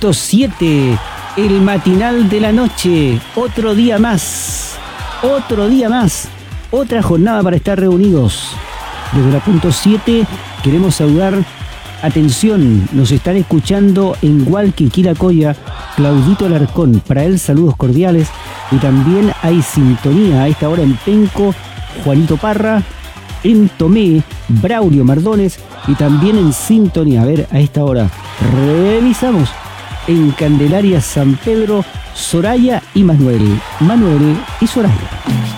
100.7, el matinal de la noche. Otro día más, otra jornada para estar reunidos. Desde la punto 7 queremos saludar, atención, nos están escuchando en Hualqui, Quiracoya, Claudito Alarcón. Para él saludos cordiales, y también hay sintonía a esta hora en Penco, Juanito Parra, en Tomé, Braulio Mardones, y también en sintonía, a ver, a esta hora revisamos en Candelaria, San Pedro, Soraya y Manuel y Soraya.